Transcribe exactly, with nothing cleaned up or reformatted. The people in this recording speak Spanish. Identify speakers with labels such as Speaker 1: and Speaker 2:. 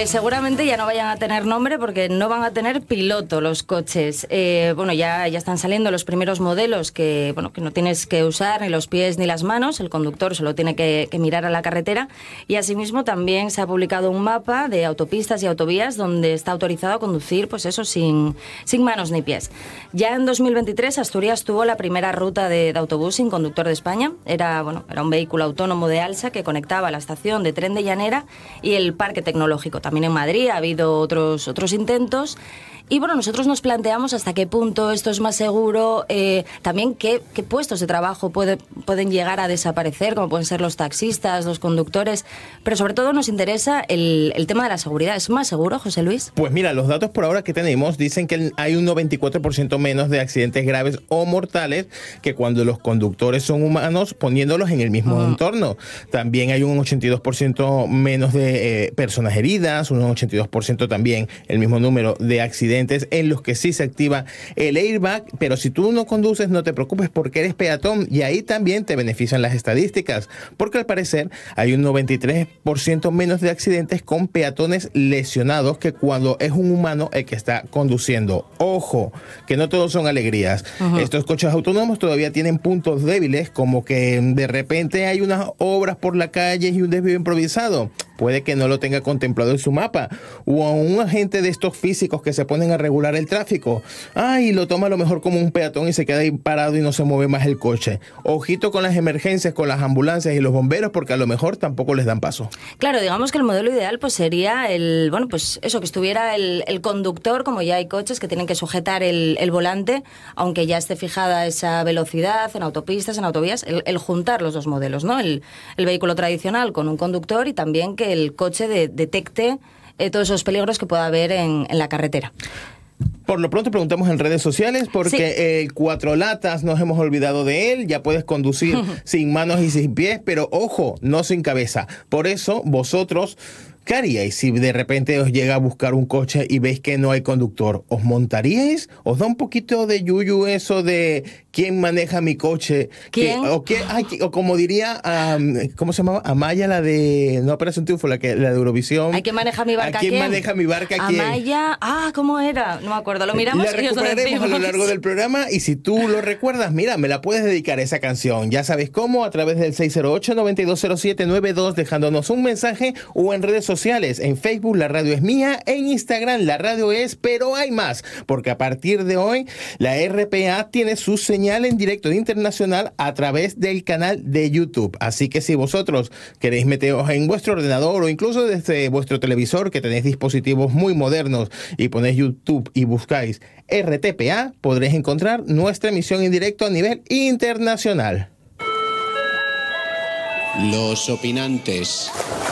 Speaker 1: Pues seguramente ya no vayan a tener nombre porque no van a tener piloto los coches. Eh, bueno, ya, ya están saliendo los primeros modelos que, bueno, que no tienes que usar ni los pies ni las manos, el conductor solo tiene que, que mirar a la carretera, y asimismo también se ha publicado un mapa de autopistas y autovías donde está autorizado a conducir, pues eso, sin, sin manos ni pies. Ya en dos mil veintitrés Asturias tuvo la primera ruta de, de autobús sin conductor de España. Era, bueno, era un vehículo autónomo de Alsa que conectaba la estación de tren de Llanera y el parque tecnológico. También en Madrid ha habido otros, otros intentos. Y bueno, nosotros nos planteamos hasta qué punto esto es más seguro, eh, también qué, qué puestos de trabajo puede, pueden llegar a desaparecer, como pueden ser los taxistas, los conductores, pero sobre todo nos interesa el, el tema de la seguridad. ¿Es más seguro, José Luis?
Speaker 2: Pues mira, los datos por ahora que tenemos dicen que hay un noventa y cuatro por ciento menos de accidentes graves o mortales que cuando los conductores son humanos, poniéndolos en el mismo mm. entorno. También hay un ochenta y dos por ciento menos de eh, personas heridas, un ochenta y dos por ciento también el mismo número de accidentes en los que sí se activa el airbag, pero si tú no conduces no te preocupes porque eres peatón y ahí también te benefician las estadísticas, porque al parecer hay un noventa y tres por ciento menos de accidentes con peatones lesionados que cuando es un humano el que está conduciendo. Ojo, que no todos son alegrías. Uh-huh. Estos coches autónomos todavía tienen puntos débiles, como que de repente hay unas obras por la calle y un desvío improvisado. Puede que no lo tenga contemplado en su mapa. O a un agente de estos físicos que se ponen a regular el tráfico. Ay, lo toma a lo mejor como un peatón y se queda ahí parado y no se mueve más el coche. Ojito con las emergencias, con las ambulancias y los bomberos, porque a lo mejor tampoco les dan paso.
Speaker 1: Claro, digamos que el modelo ideal pues sería el, bueno, pues eso, que estuviera el, el conductor, como ya hay coches que tienen que sujetar el, el volante, aunque ya esté fijada esa velocidad en autopistas, en autovías, el, el juntar los dos modelos, ¿no? El, el vehículo tradicional con un conductor y también que el coche de, detecte eh, todos esos peligros que pueda haber en, en la carretera.
Speaker 2: Por lo pronto preguntamos en redes sociales porque sí. el cuatro latas nos hemos olvidado de él. Ya puedes conducir sin manos y sin pies, pero ojo, no sin cabeza. Por eso vosotros, ¿qué haríais si de repente os llega a buscar un coche y veis que no hay conductor? ¿Os montaríais? ¿Os da un poquito de yuyu eso de quién maneja mi coche?
Speaker 1: ¿Quién?
Speaker 2: Que, o, que, ay, o como diría, um, ¿cómo se llamaba? Amaya, la de... No, Operación Triunfo, la, que, la de Eurovisión.
Speaker 1: ¿A quién maneja mi barca?
Speaker 2: ¿A quién,
Speaker 1: quién
Speaker 2: maneja mi barca? ¿Quién?
Speaker 1: Amaya... Ah, ¿cómo era? No me acuerdo. Lo miramos
Speaker 2: la
Speaker 1: y os lo
Speaker 2: recuperaremos a lo largo del programa y si tú lo recuerdas, mira, me la puedes dedicar a esa canción. Ya sabes cómo, a través del seis cero ocho, nueve dos cero siete nueve dos, dejándonos un mensaje o en redes sociales. En Facebook, La Radio Es Mía. En Instagram, La Radio Es, pero hay más, porque a partir de hoy, la R P A tiene su señal en directo internacional a través del canal de YouTube. Así que si vosotros queréis meteros en vuestro ordenador o incluso desde vuestro televisor, que tenéis dispositivos muy modernos, y ponéis YouTube y buscáis R T P A, podréis encontrar nuestra emisión en directo a nivel internacional.
Speaker 3: Los opinantes.